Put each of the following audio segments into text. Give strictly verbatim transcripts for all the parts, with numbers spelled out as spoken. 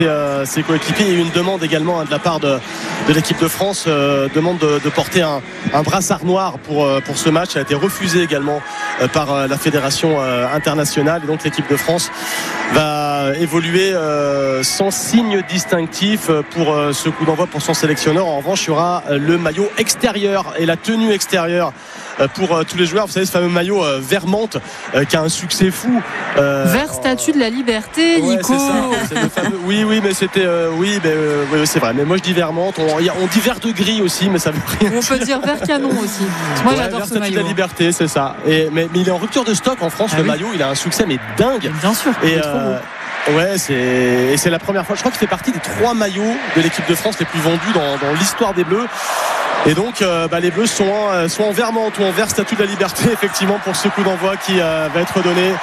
Euh, ses coéquipiers. Il y a eu une demande également hein, de la part de, de l'équipe de France, euh, demande de, de porter un, un brassard noir pour, euh, pour ce match. Ça a été refusé également euh, par euh, la fédération euh, internationale, et donc l'équipe de France va évoluer euh, sans signe distinctif pour euh, ce coup d'envoi pour son sélectionneur. En revanche, il y aura euh, le maillot extérieur et la tenue extérieure euh, pour euh, tous les joueurs. Vous savez, ce fameux maillot euh, vert menthe euh, qui a un succès fou. Euh, Vert statue de la liberté, ouais, Nico. C'est ça, c'est le fameux... Oui, oui, mais c'était, euh, oui, mais, euh, oui, c'est vrai. Mais moi, je dis vert menthe. On, on dit vert de gris aussi, mais ça veut rien. On peut dire vert canon aussi. Moi, ouais, j'adore vert ce statue maillot. de la liberté, c'est ça. Et mais, mais il est en rupture de stock en France. Ah, le oui. maillot, il a un succès mais dingue. Bien sûr. Et euh, ouais, c'est et c'est la première fois. Je crois qu'il fait partie des trois maillots de l'équipe de France les plus vendus dans, dans l'histoire des Bleus. Et donc euh, bah, les Bleus sont en, sont en vert menthe ou en vert statue de la liberté effectivement pour ce coup d'envoi qui euh, va être donné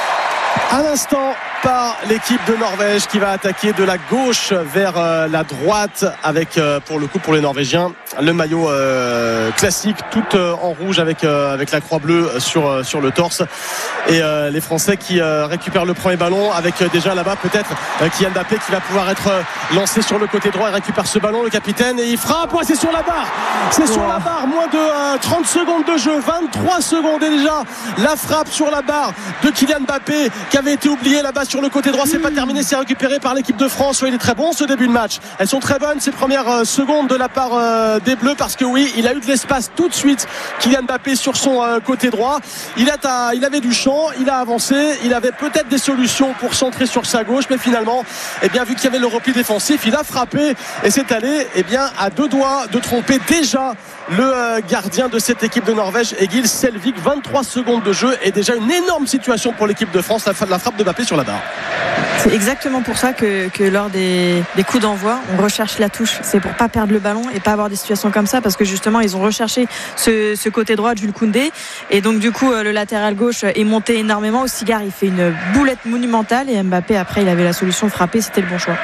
à l'instant par l'équipe de Norvège qui va attaquer de la gauche vers euh, la droite avec euh, pour le coup pour les Norvégiens le maillot euh, classique tout euh, en rouge avec, euh, avec la croix bleue sur, euh, sur le torse et euh, les Français qui euh, récupèrent le premier ballon avec euh, déjà là-bas peut-être euh, Kylian Mbappé qui va pouvoir être euh, lancé sur le côté droit et récupère ce ballon, le capitaine, et il frappe. Ouais, c'est sur la barre, c'est sur la barre, moins de euh, trente secondes de jeu, vingt-trois secondes et déjà la frappe sur la barre de Kylian Mbappé qui avait été oublié là-bas sur le côté droit. C'est pas terminé, c'est récupéré par l'équipe de France. Ouais, il est très bon ce début de match, elles sont très bonnes ces premières euh, secondes de la part euh, des Bleus, parce que oui, il a eu de l'espace tout de suite Kylian Mbappé sur son euh, côté droit. Il, a ta, il avait du champ, il a avancé, il avait peut-être des solutions pour centrer sur sa gauche, mais finalement eh bien, vu qu'il y avait le repli défensif, il a frappé et c'est allé eh bien, à deux doigts de tromper déjà le euh, gardien de cette équipe de Norvège, Egil Selvik. Vingt-trois secondes de jeu et déjà une énorme situation pour l'équipe de France, la, la frappe de Mbappé sur la barre. C'est exactement pour ça que, que lors des, des coups d'envoi on recherche la touche, c'est pour pas perdre le ballon et pas avoir des situations comme ça, parce que justement ils ont recherché ce, ce côté droit de Jules Koundé, et donc du coup le latéral gauche est monté énormément. Au cigare il fait une boulette monumentale et Mbappé après il avait la solution, frapper, c'était le bon choix.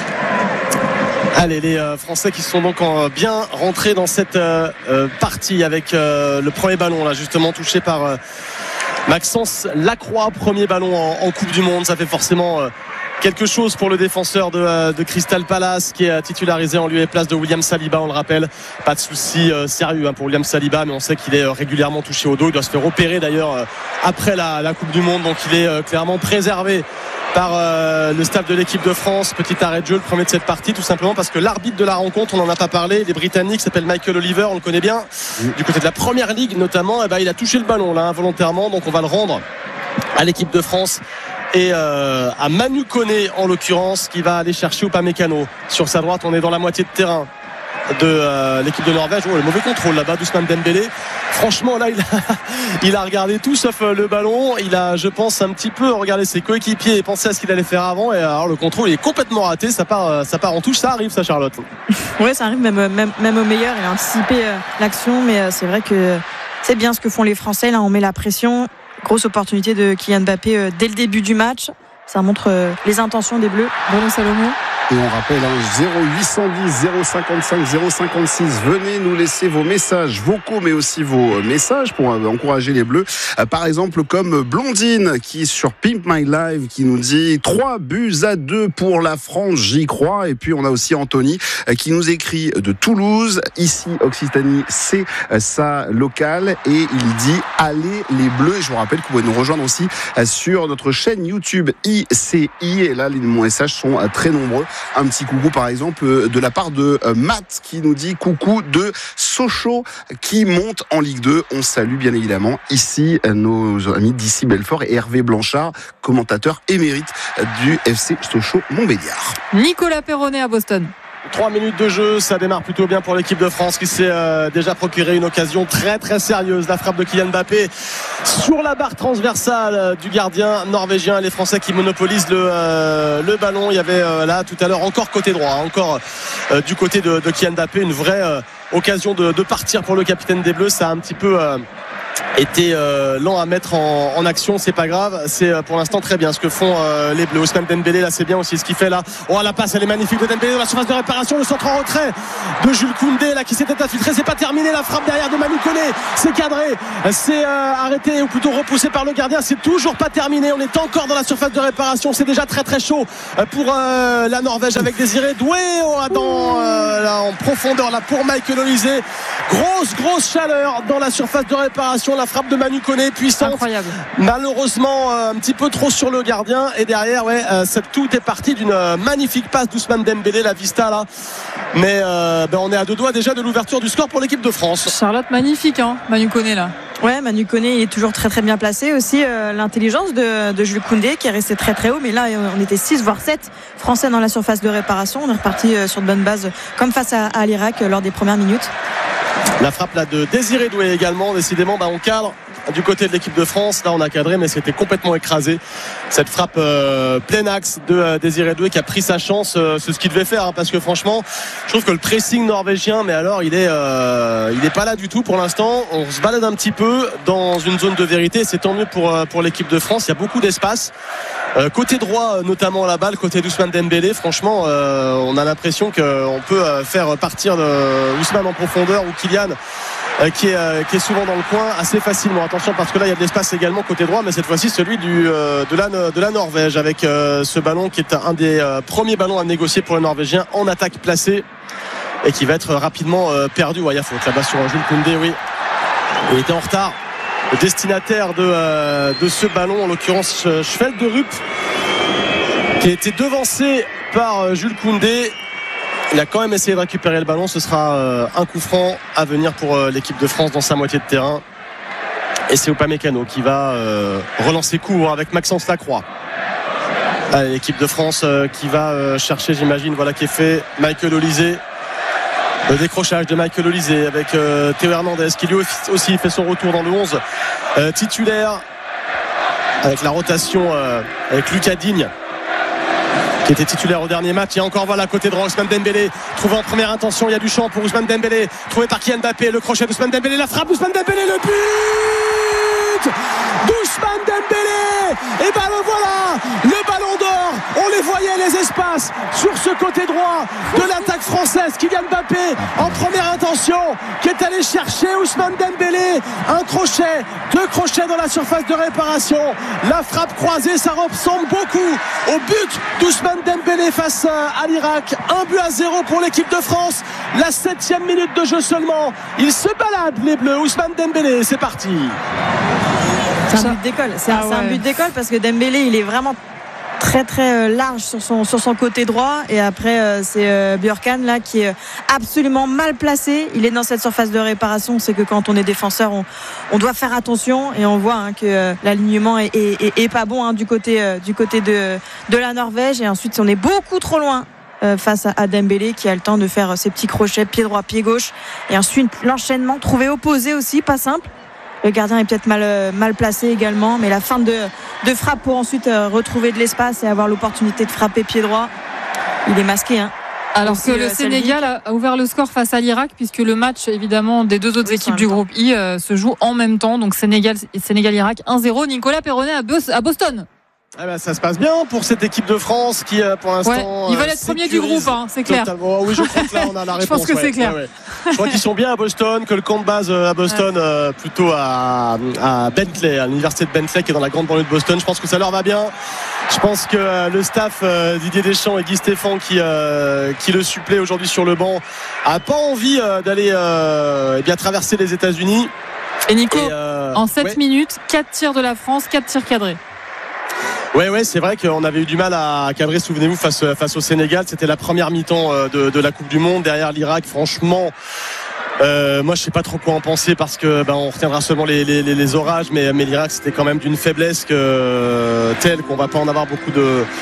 Allez, les euh, Français qui sont donc en, bien rentrés dans cette euh, euh, partie avec euh, le premier ballon là justement touché par euh, Maxence Lacroix, premier ballon en, en Coupe du Monde. Ça fait forcément euh, quelque chose pour le défenseur de, euh, de Crystal Palace qui est titularisé en lieu et place de William Saliba, on le rappelle. Pas de souci euh, sérieux hein, pour William Saliba, mais on sait qu'il est euh, régulièrement touché au dos. Il doit se faire opérer d'ailleurs euh, après la, la Coupe du Monde, donc il est euh, clairement préservé par euh, le staff de l'équipe de France. Petit arrêt de jeu, le premier de cette partie, tout simplement parce que l'arbitre de la rencontre, on n'en a pas parlé, les Britanniques, s'appelle Michael Oliver, on le connaît bien, mmh. du côté de la première ligue notamment. Et ben, il a touché le ballon là involontairement, donc on va le rendre à l'équipe de France et euh, à Manu Koné en l'occurrence, qui va aller chercher Upamecano sur sa droite. On est dans la moitié de terrain de euh, l'équipe de Norvège. Oh, le mauvais contrôle là-bas d'Ousmane Dembélé. Franchement là il a, il a regardé tout sauf euh, le ballon. Il a, je pense, un petit peu regardé ses coéquipiers et pensé à ce qu'il allait faire avant, et alors le contrôle il est complètement raté. Ça part, ça part en touche. Ça arrive ça, Charlotte? Oui, ça arrive même, même, même au meilleur. Il a anticipé euh, l'action, mais euh, c'est vrai que c'est bien ce que font les Français. Là on met la pression. Grosse opportunité de Kylian Mbappé euh, dès le début du match. Ça montre euh, les intentions des Bleus. Bruno Salomon. Et on rappelle hein, zéro huit un zéro zéro cinquante-cinq zéro cinquante-six. Venez nous laisser vos messages vocaux, mais aussi vos messages pour euh, encourager les Bleus. Euh, par exemple, comme Blondine qui sur Pimp My Live qui nous dit trois buts à deux pour la France, j'y crois. Et puis on a aussi Anthony euh, qui nous écrit de Toulouse. Ici, Occitanie, c'est euh, sa locale. Et il dit allez les Bleus. Et je vous rappelle que vous pouvez nous rejoindre aussi euh, sur notre chaîne YouTube I C I. Et là, les messages sont euh, très nombreux. Un petit coucou par exemple de la part de Matt qui nous dit coucou de Sochaux qui monte en Ligue deux. On salue bien évidemment ici nos amis d'ici Belfort et Hervé Blanchard, commentateur émérite du F C Sochaux-Montbéliard. Nicolas Perronnet à Boston. Trois minutes de jeu, ça démarre plutôt bien pour l'équipe de France qui s'est euh, déjà procuré une occasion très très sérieuse. La frappe de Kylian Mbappé sur la barre transversale euh, du gardien norvégien. Les Français qui monopolisent le, euh, le ballon. Il y avait euh, là tout à l'heure encore côté droit, encore euh, du côté de, de Kylian Mbappé, une vraie euh, occasion de, de partir pour le capitaine des Bleus. Ça a un petit peu... Euh, était euh, lent à mettre en, en action, c'est pas grave, c'est euh, pour l'instant très bien ce que font euh, les Bleus. Ousmane Dembélé là c'est bien aussi ce qu'il fait là. Oh la passe elle est magnifique de Dembélé dans la surface de réparation, le centre en retrait de Jules Koundé là qui s'était infiltré, c'est pas terminé, la frappe derrière de Manu Koné, c'est cadré, c'est euh, arrêté ou plutôt repoussé par le gardien, c'est toujours pas terminé, on est encore dans la surface de réparation, c'est déjà très très chaud pour euh, la Norvège avec Désiré Doué oh, dans, euh, là, en profondeur là pour Michael Olise, grosse grosse chaleur dans la surface de réparation, la frappe de Manu Koné puissante. Incroyable. Malheureusement euh, un petit peu trop sur le gardien et derrière ouais euh, ça, tout est parti d'une euh, magnifique passe d'Ousmane Dembélé, la vista là, mais euh, ben, on est à deux doigts déjà de l'ouverture du score pour l'équipe de France. Charlotte magnifique hein, Manu Koné là. Ouais, Manu Koné est toujours très très bien placé aussi, euh, l'intelligence de, de Jules Koundé qui est resté très très haut, mais là on était six voire sept Français dans la surface de réparation, on est reparti euh, sur de bonnes bases comme face à, à l'Irak euh, lors des premières minutes. La frappe là de Désiré Doué également, décidément bah, on cadre du côté de l'équipe de France, là on a cadré mais c'était complètement écrasé, cette frappe euh, plein axe de euh, Désiré Doué qui a pris sa chance, euh, c'est ce qu'il devait faire hein, parce que franchement je trouve que le pressing norvégien mais alors il est euh, il est pas là du tout pour l'instant, on se balade un petit peu dans une zone de vérité, c'est tant mieux pour, euh, pour l'équipe de France, il y a beaucoup d'espace euh, côté droit notamment la balle, côté d'Ousmane Dembélé franchement euh, on a l'impression qu'on peut euh, faire partir de Ousmane en profondeur ou Kylian euh, qui, est, euh, qui est souvent dans le coin assez facilement, attention parce que là il y a de l'espace également côté droit mais cette fois-ci celui du, euh, de, la, de la Norvège avec euh, ce ballon qui est un des euh, premiers ballons à négocier pour les Norvégiens en attaque placée et qui va être rapidement euh, perdu. Ouais, il y a faute là-bas sur Jules Koundé, oui il était en retard, le destinataire de, euh, de ce ballon en l'occurrence Schvelderup qui a été devancé par euh, Jules Koundé. Il a quand même essayé de récupérer le ballon, ce sera euh, un coup franc à venir pour euh, l'équipe de France dans sa moitié de terrain et c'est Upamecano qui va euh, relancer court avec Maxence Lacroix. Allez, l'équipe de France euh, qui va euh, chercher, j'imagine, voilà qui est fait, Michael Olise, le décrochage de Michael Olise avec euh, Théo Hernandez qui lui aussi fait son retour dans le onze euh, titulaire avec la rotation euh, avec Lucas Digne qui était titulaire au dernier match et encore voilà côté droit Ousmane Dembélé trouvé en première intention, il y a du champ pour Ousmane Dembélé, trouvé par Kylian Mbappé, le crochet d'Ousmane Dembélé, la frappe d'Ousmane Dembélé, le but d'Ousmane Dembélé et ben le voilà, le ballon d'or, on les voyait les espaces sur ce côté droit de l'attaque française, Kylian Mbappé en première intention qui est allé chercher Ousmane Dembélé, un crochet, deux crochets dans la surface de réparation, la frappe croisée, ça ressemble beaucoup au but d'Ousmane Dembélé face à l'Irak, un but à zéro pour l'équipe de France, la septième minute de jeu seulement, ils se baladent les Bleus, Ousmane Dembélé, c'est parti. C'est un but d'école, c'est un, ah ouais. un but d'école parce que Dembélé il est vraiment très très large sur son, sur son côté droit et après euh, c'est euh, Björkan là qui est absolument mal placé, il est dans cette surface de réparation, c'est que quand on est défenseur on, on doit faire attention et on voit hein, que euh, l'alignement est, est, est, est pas bon hein, du côté, euh, du côté de, de la Norvège et ensuite on est beaucoup trop loin euh, face à, à Dembélé qui a le temps de faire euh, ses petits crochets pied droit pied gauche et ensuite l'enchaînement trouvé opposé aussi pas simple. Le gardien est peut-être mal, mal placé également, mais la fin de, de frappe pour ensuite euh, retrouver de l'espace et avoir l'opportunité de frapper pied droit, il est masqué. Hein. Alors aussi, que le euh, Sénégal a ouvert le score face à l'Irak, puisque le match évidemment des deux autres oui, équipes du groupe I euh, se joue en même temps. Donc Sénégal et Sénégal-Irak un zéro. Nicolas Perronnet à, Bos- à Boston. Ah ben, ça se passe bien pour cette équipe de France qui pour l'instant Ouais, ils veulent être premiers du groupe, hein, c'est clair. Totalement. Oui, je crois que là on a la réponse. Je pense que ouais, c'est clair. Ouais, ouais. Je crois qu'ils sont bien à Boston, que le camp de base à Boston, ouais. euh, plutôt à, à Bentley, à l'université de Bentley qui est dans la grande banlieue de Boston. Je pense que ça leur va bien. Je pense que euh, le staff euh, Didier Deschamps et Guy Stéphane qui, euh, qui le supplée aujourd'hui sur le banc a pas envie euh, d'aller euh, eh bien traverser les États-Unis. Et Nico, et euh, en sept ouais. minutes, quatre tirs de la France, quatre tirs cadrés. Ouais, ouais, c'est vrai qu'on avait eu du mal à cadrer, souvenez-vous, face, face au Sénégal. C'était la première mi-temps de, de la Coupe du Monde. Derrière l'Irak, franchement, euh, moi je sais pas trop quoi en penser parce que ben, on retiendra seulement les, les, les orages, mais, mais l'Irak c'était quand même d'une faiblesse que, telle qu'on va pas en avoir beaucoup de,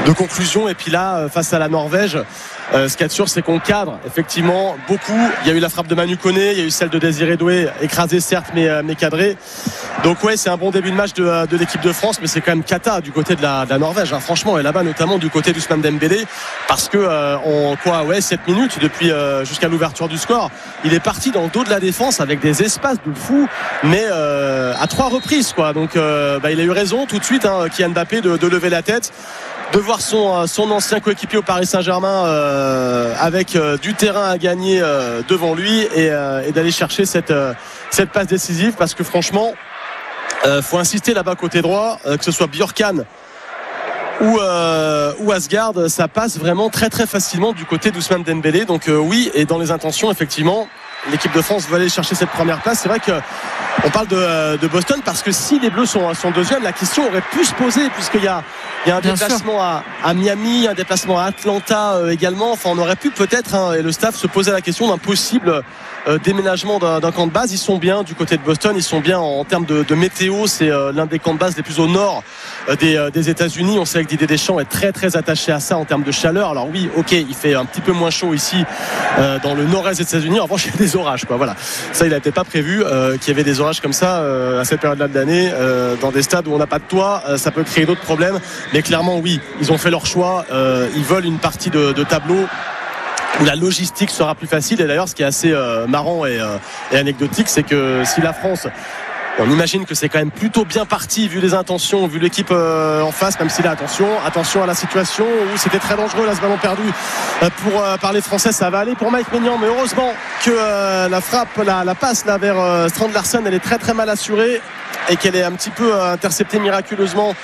de conclusion. Et puis là, face à la Norvège, euh, ce qu'il y a de sûr, c'est qu'on cadre effectivement beaucoup. Il y a eu la frappe de Manu Koné, il y a eu celle de Désiré Doué, écrasée certes, mais, euh, mais cadrée. Donc ouais, c'est un bon début de match de, de l'équipe de France, mais c'est quand même cata du côté de la, de la Norvège, hein, franchement, et là-bas notamment du côté d'Ousmane Dembélé, parce que euh, on quoi, ouais, sept minutes depuis euh, jusqu'à l'ouverture du score, il est parti dans le dos de la défense avec des espaces de fou, mais euh, à trois reprises, quoi. Donc euh, bah, il a eu raison tout de suite, hein, Kylian Mbappé, de, de lever la tête, de voir son, son ancien coéquipier au Paris Saint-Germain euh, avec euh, du terrain à gagner euh, devant lui et, euh, et d'aller chercher cette, euh, cette passe décisive, parce que franchement euh, faut insister là-bas côté droit, euh, que ce soit Bjorkan ou, euh, ou Asgard, ça passe vraiment très très facilement du côté d'Ousmane Dembélé. Donc euh, oui, et dans les intentions effectivement l'équipe de France va aller chercher cette première place. C'est vrai que on parle de, de Boston parce que si les Bleus sont, sont deuxième, la question aurait pu se poser, puisqu'il y a, il y a un Bien déplacement à, à Miami, un déplacement à Atlanta euh, également. Enfin, on aurait pu peut-être, hein, et le staff se poser la question d'un possible euh, déménagement d'un, d'un camp de base. Ils sont bien du côté de Boston, ils sont bien en, en termes de, de météo. C'est euh, l'un des camps de base les plus au nord euh, des, euh, des États-Unis. On sait que Didier Deschamps est très très attaché à ça en termes de chaleur. Alors oui, ok, il fait un petit peu moins chaud ici euh, dans le nord-est des États-Unis. En revanche, il y a des orages, quoi. Voilà, ça il n'était pas prévu euh, qu'il y avait des orages comme ça euh, à cette période-là de l'année euh, dans des stades où on n'a pas de toit. Euh, ça peut créer d'autres problèmes, mais clairement oui, ils ont fait leur choix. Euh, ils veulent une partie de, de tableau où la logistique sera plus facile. Et d'ailleurs, ce qui est assez euh, marrant et, euh, et anecdotique, c'est que si la France, on imagine que c'est quand même plutôt bien parti vu les intentions, vu l'équipe euh, en face, même si là, attention, attention à la situation où c'était très dangereux, là, ce ballon perdu euh, pour euh, parler français, ça va aller pour Mike Maignan, mais heureusement que euh, la frappe, la, la passe là vers euh, Strand Larsen, elle est très très mal assurée et qu'elle est un petit peu euh, interceptée miraculeusement.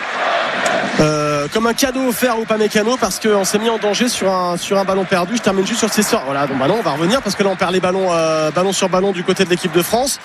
Euh, comme un cadeau offert au Upamecano, parce qu'on s'est mis en danger sur un, sur un ballon perdu. Je termine juste sur ces sorts. Voilà, donc bah non, on va revenir parce que là on perd les ballons euh, ballon sur ballon du côté de l'équipe de France.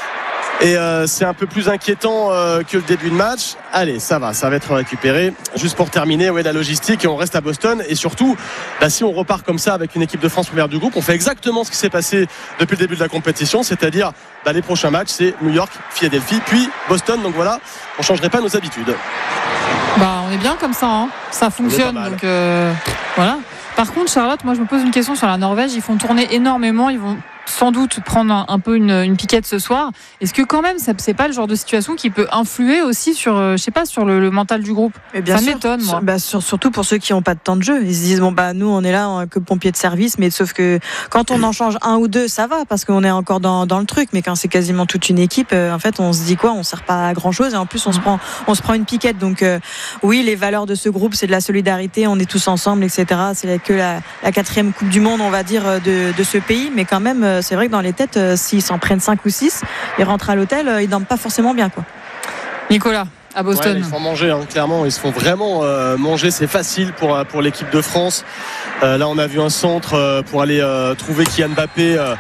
Et euh, c'est un peu plus inquiétant euh, que le début de match. Allez, ça va, ça va être récupéré. Juste pour terminer, ouais, la logistique, et on reste à Boston. Et surtout, bah, si on repart comme ça avec une équipe de France première du groupe, on fait exactement ce qui s'est passé depuis le début de la compétition, c'est-à-dire bah, les prochains matchs, c'est New York, Philadelphie, puis Boston. Donc voilà, on ne changerait pas nos habitudes. Bah, on est bien comme ça, hein. Ça fonctionne. Donc euh, voilà. Par contre, Charlotte, moi je me pose une question sur la Norvège. Ils font tourner énormément. Ils vont sans doute prendre un, un peu une, une piquette ce soir. Est-ce que quand même, ça, c'est pas le genre de situation qui peut influer aussi sur, euh, je sais pas, sur le, le mental du groupe? Et bien ça sûr, m'étonne, moi. Bah, sur, surtout pour ceux qui n'ont pas de temps de jeu. Ils se disent bon bah nous on est là hein, que pompiers de service, mais sauf que quand on en change un ou deux, ça va parce qu'on est encore dans, dans le truc. Mais quand c'est quasiment toute une équipe, euh, en fait, on se dit quoi? On sert pas à grand chose et en plus on se prend, on se prend une piquette. Donc euh, oui, les valeurs de ce groupe, c'est de la solidarité. On est tous ensemble, et cetera. C'est que la, la quatrième Coupe du Monde, on va dire, de, de ce pays. Mais quand même, c'est vrai que dans les têtes, s'ils s'en prennent cinq ou six, ils rentrent à l'hôtel, ils dorment pas forcément bien, quoi. Nicolas, à Boston. Ouais, ils se font manger, hein, clairement. Ils se font vraiment euh, manger. C'est facile pour, pour l'équipe de France. Euh, là, on a vu un centre euh, pour aller euh, trouver Kylian Mbappé. Euh,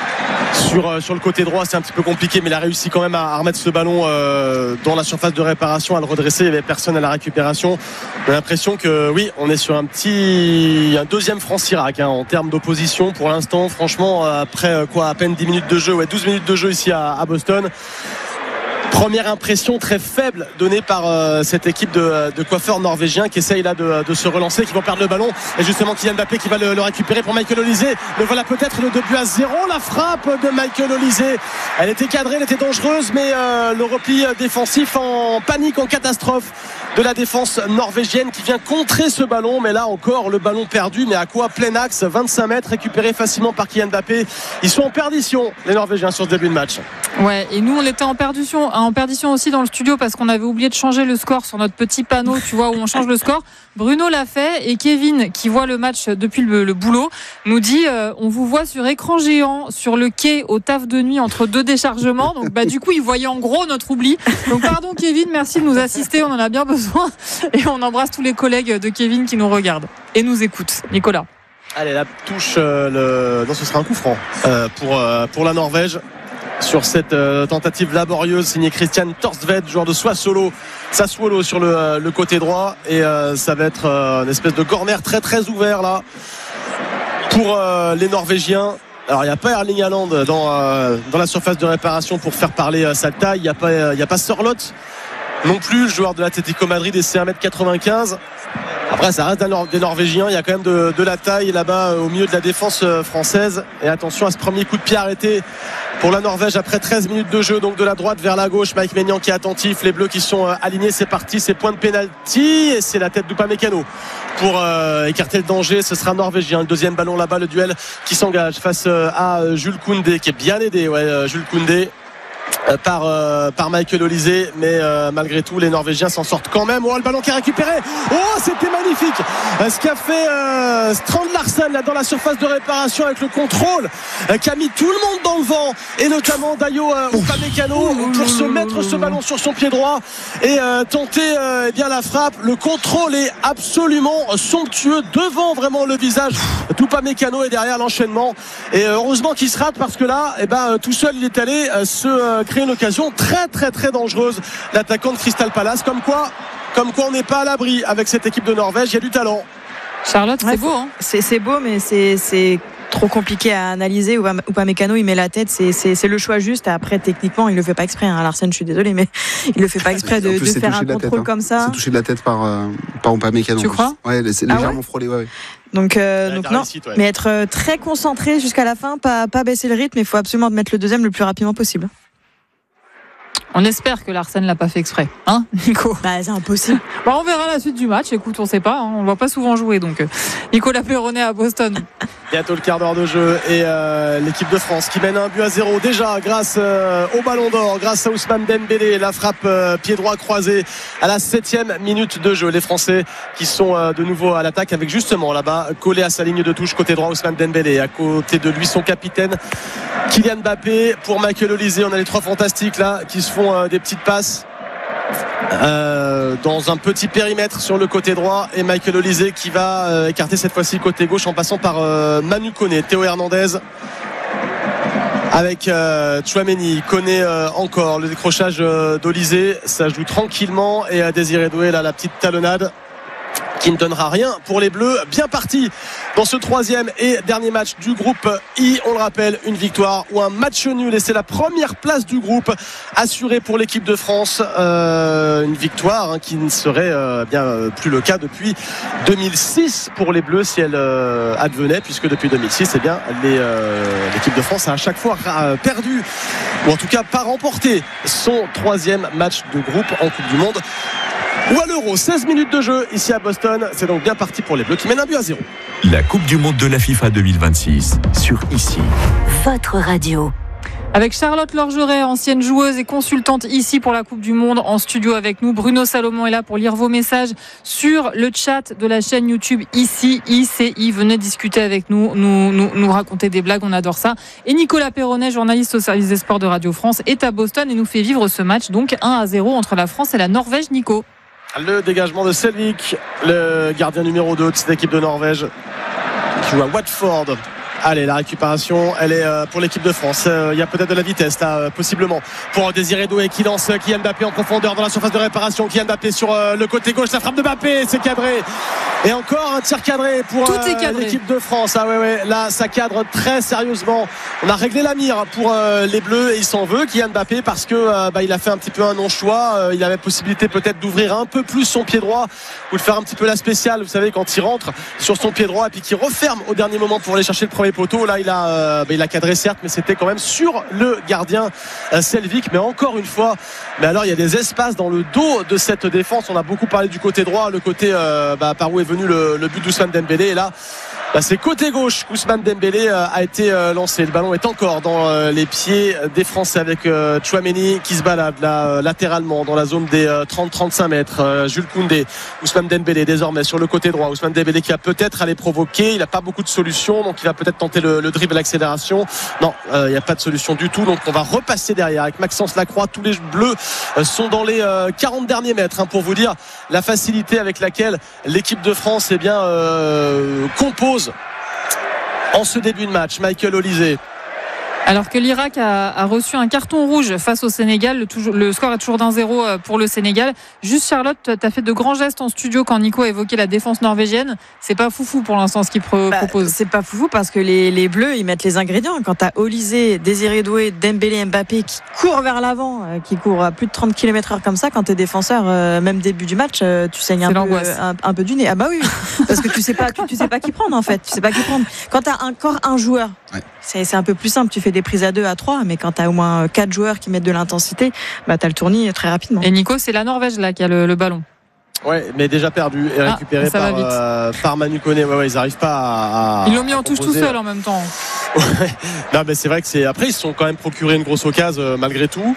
Sur, euh, sur le côté droit, c'est un petit peu compliqué, mais il a réussi quand même à, à remettre ce ballon euh, dans la surface de réparation, à le redresser. Il n'y avait personne à la récupération. On a l'impression que oui, on est sur un petit, un deuxième France-Irak hein, en termes d'opposition pour l'instant. Franchement, après quoi, à peine dix minutes de jeu, ouais, douze minutes de jeu ici à, à Boston. Première impression très faible donnée par euh, cette équipe de, de coiffeurs norvégiens qui essayent là de, de se relancer, qui vont perdre le ballon. Et justement Kylian Mbappé qui va le, le récupérer pour Michael Olise. Le voilà peut-être le deux buts à zéro. La frappe de Michael Olise, elle était cadrée, elle était dangereuse, mais euh, le repli défensif en panique, en catastrophe de la défense norvégienne qui vient contrer ce ballon. Mais là encore le ballon perdu, mais à quoi? Plein axe, vingt-cinq mètres, récupéré facilement par Kylian Mbappé. Ils sont en perdition les Norvégiens sur ce début de match. Ouais, et nous on était en perdition, en perdition aussi dans le studio parce qu'on avait oublié de changer le score sur notre petit panneau, tu vois, où on change le score. Bruno l'a fait et Kevin, qui voit le match depuis le, le boulot, nous dit euh, on vous voit sur écran géant sur le quai au taf de nuit entre deux déchargements. Donc bah du coup il voyait en gros notre oubli. Donc pardon Kevin, merci de nous assister, on en a bien besoin et on embrasse tous les collègues de Kevin qui nous regardent et nous écoutent. Nicolas. Allez, la touche, euh, le... non, ce sera un coup franc euh, pour, euh, pour la Norvège. Sur cette euh, tentative laborieuse signée Christian Torstvedt, joueur de Sassuolo, Sassuolo sur le, euh, le côté droit, et euh, ça va être euh, une espèce de corner très très ouvert là pour euh, les Norvégiens. Alors il n'y a pas Erling Haaland dans, euh, dans la surface de réparation pour faire parler euh, sa taille. Il n'y a pas, euh, il n'y a pas Sørloth non plus, le joueur de l'Atlético Madrid, et c'est un mètre quatre-vingt-quinze. Après ça reste des Norvégiens, il y a quand même de, de la taille là-bas au milieu de la défense française. Et attention à ce premier coup de pied arrêté pour la Norvège après treize minutes de jeu, donc de la droite vers la gauche. Mike Maignan qui est attentif, les Bleus qui sont alignés, c'est parti, c'est point de pénalty et c'est la tête d'Upamecano pour euh, écarter le danger. Ce sera norvégien, le deuxième ballon là-bas, le duel qui s'engage face euh, à Jules Koundé qui est bien aidé, ouais, euh, Jules Koundé par, euh, par Michael Olise, mais euh, malgré tout les Norvégiens s'en sortent quand même. Oh, le ballon qui est récupéré, oh c'était magnifique euh, ce qu'a fait euh, Strand Larsen là dans la surface de réparation avec le contrôle euh, qui a mis tout le monde dans le vent et notamment Dayo euh, Upamecano pour se mettre ce ballon sur son pied droit et euh, tenter euh, eh bien la frappe. Le contrôle est absolument somptueux devant vraiment le visage d'Upamecano et derrière l'enchaînement, et euh, heureusement qu'il se rate parce que là eh ben, tout seul il est allé euh, se euh, créer une occasion très très très dangereuse, l'attaquant de Crystal Palace. Comme quoi, comme quoi on n'est pas à l'abri avec cette équipe de Norvège, il y a du talent. Charlotte, c'est ouais, beau hein. c'est, c'est beau mais c'est, c'est trop compliqué à analyser. Upamecano il met la tête, c'est, c'est, c'est le choix juste. Après techniquement il le fait pas exprès hein. Larsen, je suis désolé mais il le fait pas exprès de, plus, de faire un de contrôle tête, hein. comme ça. C'est touché de la tête par, euh, par Upamecano. Tu crois? Ouais, c'est ah légèrement ouais frôlé, ouais, ouais. Donc, euh, donc non, réussite, ouais. mais être euh, très concentré jusqu'à la fin, pas, pas baisser le rythme. Il faut absolument mettre le deuxième le plus rapidement possible. On espère que Larsen l'a pas fait exprès, hein, Nico? Bah, c'est impossible. Bah, on verra la suite du match. Écoute, on sait pas, hein, on le voit pas souvent jouer. Donc, euh, Nicolas Perronnet à Boston. Bientôt le quart d'heure de jeu et euh, l'équipe de France qui mène un but à zéro déjà grâce euh, au Ballon d'Or, grâce à Ousmane Dembélé, la frappe euh, pied droit croisé à la septième minute de jeu. Les Français qui sont euh, de nouveau à l'attaque avec justement là-bas collé à sa ligne de touche côté droit Ousmane Dembélé, à côté de lui son capitaine Kylian Mbappé. Pour Michael Olise, on a les trois fantastiques là qui se font euh, des petites passes Euh, dans un petit périmètre sur le côté droit, et Michael Olise qui va euh, écarter cette fois-ci côté gauche en passant par euh, Manu Koné. Théo Hernandez avec euh, Tchouaméni, Koné euh, encore, le décrochage euh, d'Olise, ça joue tranquillement, et à Désiré Doué là la petite talonnade qui ne donnera rien pour les Bleus. Bien parti dans ce troisième et dernier match du groupe I. On le rappelle, une victoire ou un match nul, et c'est la première place du groupe assurée pour l'équipe de France. Euh, une victoire hein, qui ne serait euh, bien euh, plus le cas depuis deux mille six pour les Bleus si elle euh, advenait, puisque depuis deux mille six eh bien, les, euh, l'équipe de France a à chaque fois euh, perdu, ou en tout cas pas remporté son troisième match de groupe en Coupe du Monde ou à l'Euro. Seize minutes de jeu ici à Boston, c'est donc bien parti pour les Bleus qui mènent un but à zéro. La Coupe du Monde de la FIFA deux mille vingt-six sur ici. Votre radio. Avec Charlotte Lorgeret, ancienne joueuse et consultante ici pour la Coupe du Monde, en studio avec nous. Bruno Salomon est là pour lire vos messages sur le chat de la chaîne YouTube ici, I C I. Venez discuter avec nous, nous, nous, nous raconter des blagues, on adore ça. Et Nicolas Perronnet, journaliste au service des sports de Radio France, est à Boston et nous fait vivre ce match, donc un à zéro entre la France et la Norvège. Nico. Le dégagement de Selvik, le gardien numéro deux de cette équipe de Norvège qui joue à Watford. Allez, la récupération, elle est pour l'équipe de France. Il y a peut-être de la vitesse là, possiblement, pour Désiré Doué qui lance Kylian Mbappé en profondeur dans la surface de réparation. Kylian Mbappé sur le côté gauche, la frappe de Mbappé, c'est cadré. Et encore un tir cadré pour Tout est cadré. l'équipe de France. Ah ouais, ouais, là ça cadre très sérieusement. On a réglé la mire pour les Bleus et il s'en veut, Kylian Mbappé, parce que bah, il a fait un petit peu un non-choix. Il avait possibilité peut-être d'ouvrir un peu plus son pied droit ou de faire un petit peu la spéciale, vous savez, quand il rentre sur son pied droit et puis qu'il referme au dernier moment pour aller chercher le premier poteau. Là il a, euh, bah, il a cadré certes, mais c'était quand même sur le gardien euh, Selvik. Mais encore une fois, mais alors il y a des espaces dans le dos de cette défense. On a beaucoup parlé du côté droit, le côté euh, bah, par où est venu le, le but d'Ousmane Dembélé, et là bah, c'est côté gauche qu'Ousmane Dembélé euh, a été euh, lancé. Le ballon est encore dans euh, les pieds des Français avec euh, Tchouaméni qui se balade là euh, latéralement dans la zone des euh, trente à trente-cinq mètres. euh, Jules Koundé, Ousmane Dembélé désormais sur le côté droit. Ousmane Dembélé qui va peut-être aller provoquer, il n'a pas beaucoup de solutions, donc il va peut-être tenter le, le dribble, l'accélération. Non, il euh, n'y a pas de solution du tout, donc on va repasser derrière avec Maxence Lacroix. Tous les Bleus euh, sont dans les euh, quarante derniers mètres, hein, pour vous dire la facilité avec laquelle l'équipe de France eh bien, euh, compose en ce début de match. Michael Olise Alors que l'Irak a, a reçu un carton rouge face au Sénégal, le, toujours, le score est toujours d'un zéro pour le Sénégal. Juste Charlotte, tu as fait de grands gestes en studio quand Nico a évoqué la défense norvégienne. C'est pas foufou pour l'instant ce qu'il pro- bah, propose. C'est pas foufou parce que les, les Bleus, ils mettent les ingrédients. Quand tu as Olysée, Désiré Doué, Dembélé, Mbappé qui courent vers l'avant, euh, qui courent à plus de trente kilomètres heure comme ça, quand tu es défenseur, euh, même début du match, euh, tu saignes un peu, euh, un, un peu du nez. Ah bah oui, parce que tu sais pas, tu, tu sais pas qui prendre en fait. Tu sais pas qui prendre. Quand tu as encore un joueur, ouais. c'est, c'est un peu plus simple. Tu fais des prises à deux, à trois, mais quand tu as au moins quatre joueurs qui mettent de l'intensité, bah, tu as le tournis très rapidement. Et Nico, c'est la Norvège là qui a le, le ballon. Ouais, mais déjà perdu et récupéré ah, par, euh, par Manu Koné. Ouais, ouais, ils n'arrivent pas à, à. Ils l'ont mis en touche tout seul en même temps. Ouais. Non, mais c'est vrai que c'est. Après, ils se sont quand même procuré une grosse occasion euh, malgré tout.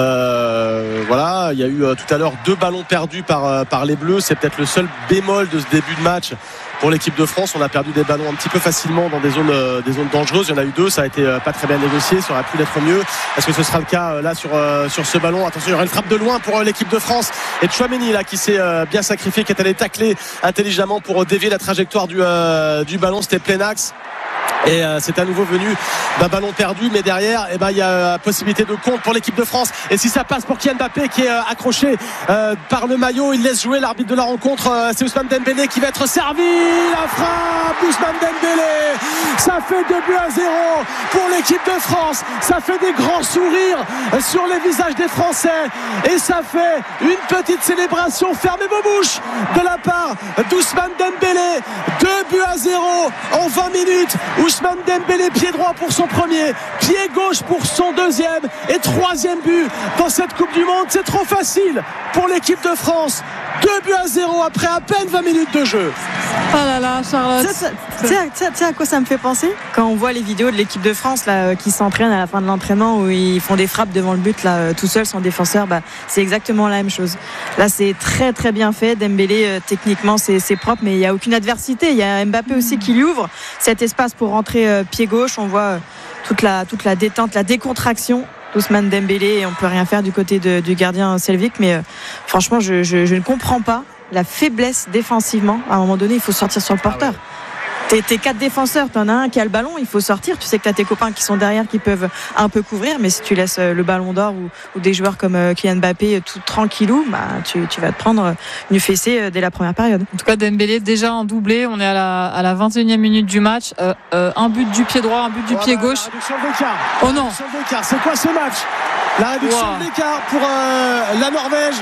Euh, voilà, il y a eu euh, tout à l'heure deux ballons perdus par euh, par les Bleus. C'est peut-être le seul bémol de ce début de match. Pour l'équipe de France, on a perdu des ballons un petit peu facilement dans des zones, euh, des zones dangereuses. Il y en a eu deux, ça a été euh, pas très bien négocié, ça aurait pu l'être mieux. Est-ce que ce sera le cas euh, là sur, euh, sur ce ballon? Attention, il y aura une frappe de loin pour euh, l'équipe de France. Et Tchouaméni là qui s'est euh, bien sacrifié, qui est allé tacler intelligemment pour euh, dévier la trajectoire du, euh, du ballon. C'était plein axe. Et euh, c'est à nouveau venu d'un ballon perdu, mais derrière eh ben, il y a possibilité de compte pour l'équipe de France. Et si ça passe pour Kylian Mbappé qui est euh, accroché euh, par le maillot, il laisse jouer l'arbitre de la rencontre, euh, c'est Ousmane Dembélé qui va être servi. La frappe Ousmane Dembélé, ça fait deux buts à zéro pour l'équipe de France. Ça fait des grands sourires sur les visages des Français et ça fait une petite célébration, fermez vos bouches, de la part d'Ousmane Dembélé. Deux buts à zéro en vingt minutes. Ousmane Dembélé, pied droit pour son premier, pied gauche pour son deuxième et troisième but dans cette Coupe du Monde. C'est trop facile pour l'équipe de France. Deux buts à zéro après à peine vingt minutes de jeu. Oh là là, Charlotte. Tu sais à quoi ça me fait penser? Quand on voit les vidéos de l'équipe de France là, qui s'entraînent à la fin de l'entraînement où ils font des frappes devant le but là, tout seul sans défenseur, bah, c'est exactement la même chose. Là, c'est très très bien fait. Dembélé, euh, techniquement, c'est, c'est propre, mais il n'y a aucune adversité. Il y a Mbappé aussi qui lui ouvre cet espace pour rentrer euh, pied gauche. On voit euh, toute, la, toute la détente, la décontraction d'Ousmane Dembélé et on peut rien faire du côté de, du gardien Selvik. Mais euh, franchement, je, je, je ne comprends pas la faiblesse défensivement. À un moment donné, il faut sortir sur le porteur. Ah ouais. T'es, t'es quatre défenseurs, t'en as un qui a le ballon, il faut sortir. Tu sais que t'as tes copains qui sont derrière qui peuvent un peu couvrir, mais si tu laisses le ballon d'or ou, ou des joueurs comme Kylian Mbappé tout tranquillou, bah, tu, tu vas te prendre une fessée dès la première période. En tout cas, Dembélé déjà en doublé. On est à la, à la vingt et unième minute du match. Euh, euh, un but du pied droit, un but du voilà, pied gauche. La réduction de l'écart. Oh la non. réduction de l'écart. C'est quoi ce match? La réduction wow. de l'écart pour euh, la Norvège.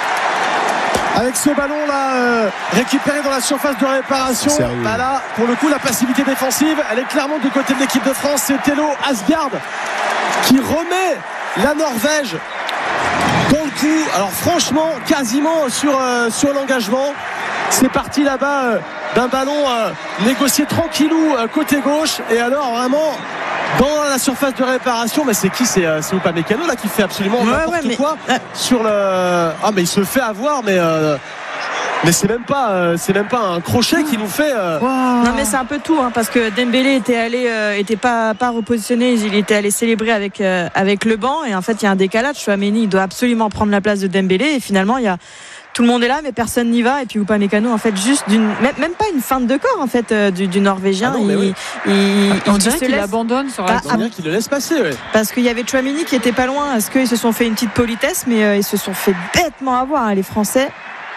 Avec ce ballon là euh, récupéré dans la surface de réparation, bah là pour le coup la passivité défensive elle est clairement du côté de l'équipe de France. C'est Thelo Asgard qui remet la Norvège dans le coup. Alors franchement quasiment sur, euh, sur l'engagement. C'est parti là-bas euh, d'un ballon euh, négocié tranquillou euh, côté gauche et alors vraiment dans la surface de réparation, mais c'est qui? C'est, euh, c'est Upamecano là qui fait absolument ouais, n'importe ouais, mais... quoi sur le. Ah mais il se fait avoir, mais euh... mais c'est même pas, euh, c'est même pas un crochet qui nous fait. Euh... Wow. Non mais c'est un peu tout, hein, parce que Dembélé était allé, euh, était pas pas repositionné, il était allé célébrer avec euh, avec le banc et en fait il y a un décalage. Tchouaméni il doit absolument prendre la place de Dembélé et finalement il y a. Tout le monde est là, mais personne n'y va. Et puis Upamecano, en fait, juste d'une, même pas une feinte de corps, en fait, euh, du, du Norvégien. Ah non, il, oui. il, il, on il dirait qu'il laisse... abandonne sur la bah, On dirait qu'il le laisse passer, ouais. Parce qu'il y avait Tchouaméni qui était pas loin. Est-ce qu'ils se sont fait une petite politesse, mais euh, ils se sont fait bêtement avoir, hein, les Français.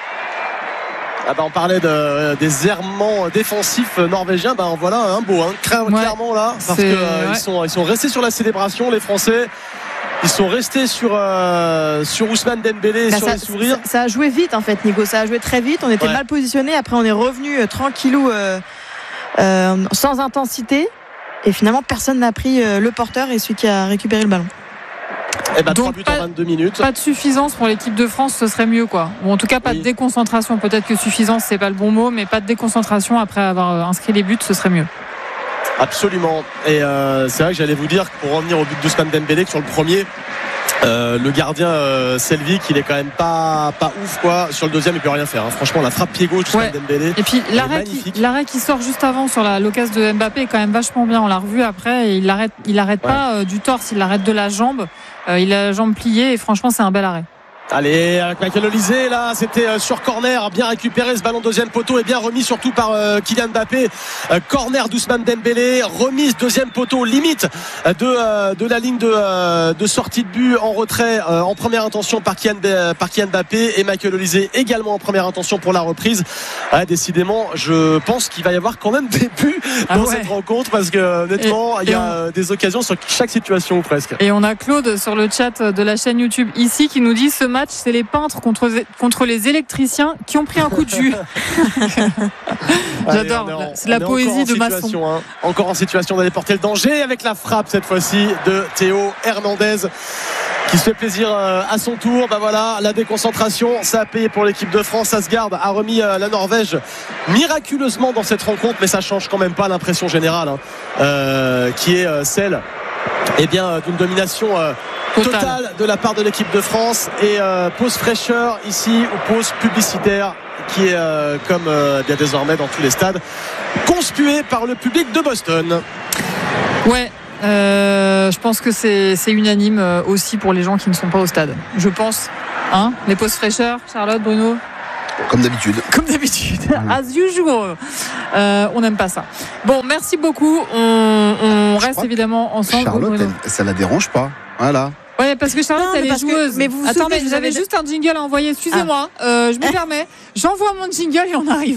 Ah bah on parlait de, euh, des errements défensifs norvégiens. Bah voilà un beau, hein, clairement ouais. là, parce qu'ils euh, ouais. sont, ils sont restés sur la célébration, les Français. Ils sont restés sur, euh, sur Ousmane Dembélé et bah sur ça, les sourires. Ça, ça a joué vite en fait, Nico. Ça a joué très vite. On était ouais. mal positionnés. Après, on est revenu euh, tranquillou, euh, euh, sans intensité. Et finalement, personne n'a pris euh, le porteur et celui qui a récupéré le ballon. Et bah, trois buts en vingt-deux minutes. Pas de suffisance pour l'équipe de France, ce serait mieux quoi. Ou en tout cas, pas oui. de déconcentration. Peut-être que suffisance, c'est pas le bon mot, mais pas de déconcentration après avoir inscrit les buts, ce serait mieux. Absolument. Et euh, c'est vrai que j'allais vous dire que pour revenir au but d'Ousmane Dembélé, que sur le premier, euh, le gardien euh, Selvik, il est quand même pas, pas ouf quoi. Sur le deuxième, il peut rien faire. Hein. Franchement, la frappe pied gauche d'Ousmane ouais. Dembélé. Et puis l'arrêt qui, l'arrêt qui sort juste avant sur la, l'occasion de Mbappé est quand même vachement bien. On l'a revu après et il l'arrête, il l'arrête ouais. pas euh, du torse, il l'arrête de la jambe. Euh, il a la jambe pliée et franchement, c'est un bel arrêt. Allez, avec Michael Olise, là, c'était sur corner, bien récupéré ce ballon deuxième poteau et bien remis surtout par euh, Kylian Mbappé. Euh, corner d'Ousmane Dembélé, remise deuxième poteau, limite de, euh, de la ligne de, euh, de sortie de but en retrait, euh, en première intention par Kylian, par Kylian Mbappé et Michael Olise également en première intention pour la reprise. Ah, décidément, je pense qu'il va y avoir quand même des buts ah dans ouais. cette rencontre parce que honnêtement, il y a on... des occasions sur chaque situation presque. Et on a Claude sur le chat de la chaîne YouTube ici qui nous dit ce match c'est les peintres contre, contre les électriciens qui ont pris un coup de jus. J'adore, Allez, en, c'est la poésie de Masson. Hein, encore en situation d'aller porter le danger avec la frappe cette fois-ci de Théo Hernandez qui se fait plaisir à son tour. Bah voilà, la déconcentration, ça a payé pour l'équipe de France. Asgard a remis la Norvège miraculeusement dans cette rencontre, mais ça change quand même pas l'impression générale hein, euh, qui est celle eh bien, d'une domination euh, totale. totale de la part de l'équipe de France et euh, pause fraîcheur ici ou pause publicitaire qui est euh, comme euh, bien désormais dans tous les stades conspué par le public de Boston. Ouais. Euh, je pense que c'est, c'est unanime euh, aussi pour les gens qui ne sont pas au stade. Je pense. Hein, les pauses fraîcheurs, Charlotte, Bruno. Comme d'habitude. Comme d'habitude. As usual. Euh, on n'aime pas ça. Bon, merci beaucoup. On, on reste évidemment ensemble. Charlotte, elle, ça la dérange pas. Voilà. Ouais, parce que Charlotte, non, elle est joueuse. Que, mais vous vous Attendez, souvenez, vous avez juste un jingle à envoyer. Excusez-moi. Ah. Euh, je me permets. J'envoie mon jingle et on arrive.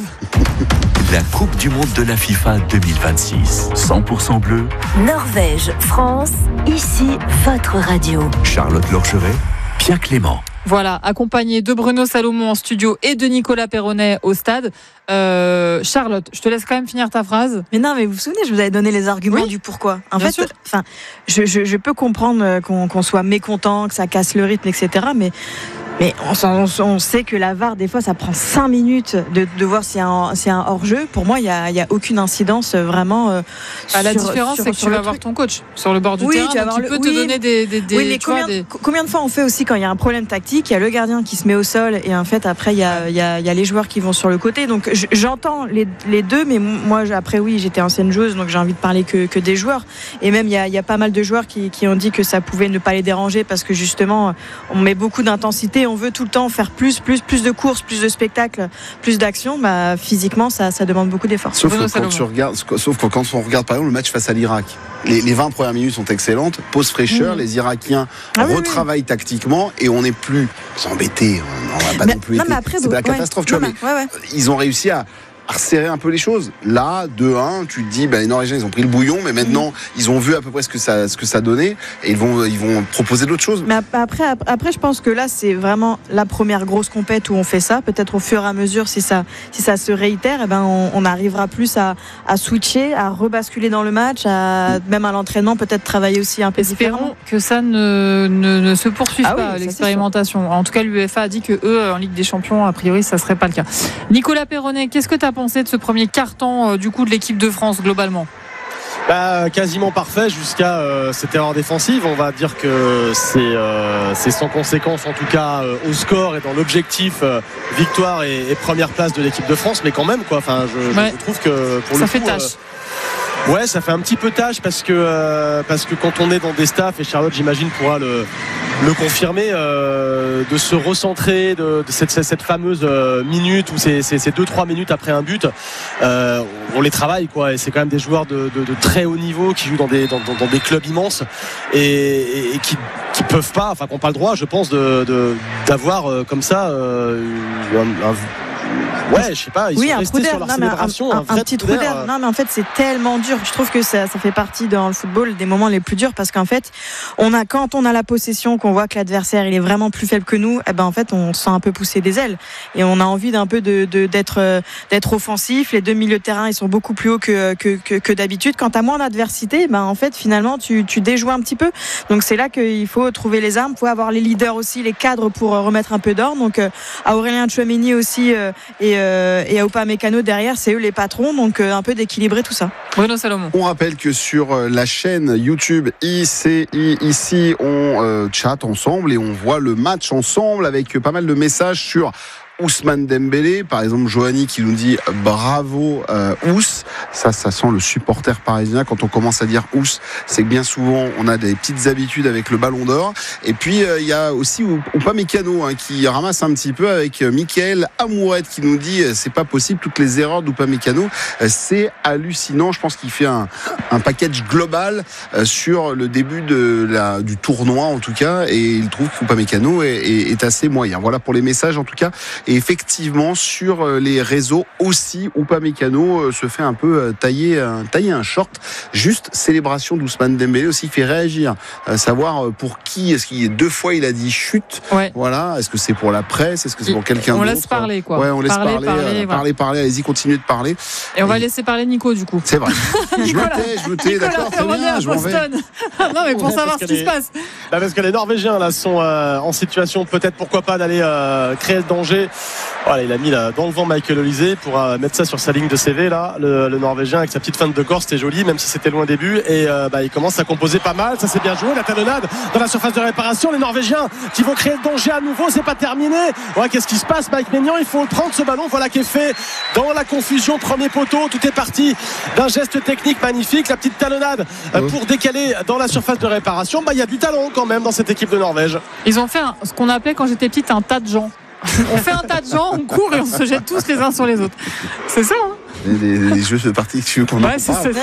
La Coupe du Monde de la FIFA deux mille vingt-six. cent pour cent bleu. Norvège, France. Ici, votre radio. Charlotte Lorcheret, Pierre Clément. Voilà, accompagné de Bruno Salomon en studio et de Nicolas Perronnet au stade. Euh, Charlotte, je te laisse quand même finir ta phrase. Mais non, mais vous vous souvenez, je vous avais donné les arguments oui, du pourquoi. En fait, enfin, je, je, je peux comprendre qu'on, qu'on soit mécontent, que ça casse le rythme, et cetera. Mais Mais on, on, on sait que la V A R, des fois, ça prend cinq minutes de, de voir s'il y a un, s'il y a un hors-jeu. Pour moi, il n'y a, il y a aucune incidence vraiment. Euh, ah, la sur, différence, sur, c'est que sur tu vas truc. avoir ton coach sur le bord du oui, terrain. Tu vas donc il le, peut oui, te donner des. des, des oui, mais combien, des... combien de fois on fait aussi quand il y a un problème tactique, il y a le gardien qui se met au sol et en fait, après, il y a, il y a, il y a les joueurs qui vont sur le côté. Donc j'entends les, les deux, mais moi, après, oui, j'étais ancienne joueuse, donc j'ai envie de parler que, que des joueurs. Et même, il y, a, il y a pas mal de joueurs qui, qui ont dit que ça pouvait ne pas les déranger parce que justement, on met beaucoup d'intensité, on veut tout le temps faire plus, plus, plus de courses, plus de spectacles, plus d'action. Bah, physiquement, ça, ça demande beaucoup d'efforts. Sauf que, quand tu regardes, sauf que quand on regarde par exemple le match face à l'Irak, les, les vingt premières minutes sont excellentes, pause fraîcheur, mmh. les Irakiens ah, retravaillent oui, oui. tactiquement et on n'est plus embêtés. On va pas mais, non plus. Non, été, après, c'est pas la catastrophe, ouais, tu vois. Mais ouais, ouais. Ils ont réussi à à resserrer un peu les choses. Là, deux un, tu te dis, bah, les Norvégiens, ils ont pris le bouillon, mais maintenant, mmh. ils ont vu à peu près ce que ça, ce que ça donnait, et ils vont, ils vont proposer d'autres choses. Mais après, après, je pense que là, c'est vraiment la première grosse compète où on fait ça. Peut-être au fur et à mesure, si ça, si ça se réitère, eh ben, on, on arrivera plus à, à switcher, à rebasculer dans le match, à, mmh. même à l'entraînement, peut-être travailler aussi un peu Espérons différemment. que ça ne, ne, ne se poursuive ah pas, oui, l'expérimentation. En tout cas, l'UEFA a dit que eux, en Ligue des Champions, a priori, ça serait pas le cas. Nicolas Perronnet, qu'est-ce que tu as pensé de ce premier carton euh, du coup de l'équipe de France globalement? Bah, quasiment parfait jusqu'à euh, cette erreur défensive. On va dire que c'est, euh, c'est sans conséquence en tout cas euh, au score et dans l'objectif euh, victoire et, et première place de l'équipe de France, mais quand même quoi. Enfin, je, ouais. je trouve que pour ça le fait coup, tâche. Euh, Ouais, ça fait un petit peu tâche parce que euh, parce que quand on est dans des staffs, et Charlotte, j'imagine, pourra le le confirmer, euh, de se recentrer de, de cette, cette fameuse euh, minute ou ces, ces, ces deux trois minutes après un but, euh, on les travaille quoi. Et c'est quand même des joueurs de, de, de très haut niveau qui jouent dans des dans, dans, dans des clubs immenses et, et, et qui qui peuvent pas, enfin qu'on pas le droit, je pense, de, de d'avoir euh, comme ça euh, un, un Ouais, je sais pas, ils oui, sont un restés sur leur non, célébration. Un, un, un, vrai un petit trou d'air. Non, mais en fait, c'est tellement dur. Je trouve que ça, ça fait partie dans le football des moments les plus durs parce qu'en fait, on a, quand on a la possession, qu'on voit que l'adversaire il est vraiment plus faible que nous, eh ben en fait, on se sent un peu pousser des ailes et on a envie d'un peu de, de d'être d'être offensif. Les deux milieux de terrain, ils sont beaucoup plus hauts que que, que, que d'habitude. Quand t'as moins d'adversité, ben en fait, finalement, tu tu déjoues un petit peu. Donc c'est là qu'il faut trouver les armes, faut avoir les leaders aussi, les cadres pour remettre un peu d'ordre. Donc à Aurélien Tchouameni aussi euh, et euh, et à Upamecano derrière, c'est eux les patrons, donc euh, un peu d'équilibrer tout ça. Bruno Salomon. On rappelle que sur la chaîne YouTube I C I ici, on euh, chatte ensemble et on voit le match ensemble avec pas mal de messages sur Ousmane Dembélé. Par exemple, Johanny qui nous dit bravo euh, Ous. Ça, ça sent le supporter parisien. Quand on commence à dire Ous, c'est que bien souvent on a des petites habitudes avec le Ballon d'Or. Et puis il euh, y a aussi Upamecano hein, qui ramasse un petit peu avec euh, Mickaël Amourette qui nous dit euh, c'est pas possible, toutes les erreurs d'Upamecano, euh, c'est hallucinant. Je pense qu'il fait un, un package global euh, sur le début de la, du tournoi en tout cas, et il trouve qu'Upamecano est, est, est assez moyen. Voilà pour les messages en tout cas. Et effectivement sur les réseaux aussi, Upamecano euh, se fait un peu euh, tailler, euh, tailler un short. Juste célébration d'Ousmane Dembélé aussi qui fait réagir, euh, savoir pour qui, est-ce qu'il y a deux fois il a dit chute, ouais. Voilà, est-ce que c'est pour la presse, est-ce que c'est pour quelqu'un on d'autre, laisse parler quoi, ouais, on laisse parler, parler, parler, euh, voilà. parler, parler, allez-y, continuez de parler. Et on va laisser parler Nico du coup. C'est vrai. Je me tais, je me tais, d'accord, très bien, je m'en vais. Non mais pour ouais, savoir ce qui les... se passe. Bah parce que les Norvégiens là sont euh, en situation peut-être pourquoi pas d'aller euh, créer le danger. Voilà, il a mis là, dans le vent Michael Olise pour euh, mettre ça sur sa ligne de C V là, le, le Norvégien avec sa petite feinte de corps, c'était joli même si c'était loin au début, et euh, bah, il commence à composer pas mal, ça c'est bien joué, la talonnade dans la surface de réparation, les Norvégiens qui vont créer le danger à nouveau, c'est pas terminé. Ouais, qu'est-ce qui se passe Mike Maignan, il faut prendre ce ballon, voilà qui est fait dans la confusion, premier poteau, tout est parti d'un geste technique magnifique, la petite talonnade euh, pour décaler dans la surface de réparation. Bah il y a du talent quand même dans cette équipe de Norvège. Ils ont fait un, ce qu'on appelait quand j'étais petite un tas de gens. On fait un tas de gens, on court et on se jette tous les uns sur les autres. C'est ça hein. Les, les, les jeux de partie que tu veux qu'on ouais, en parle.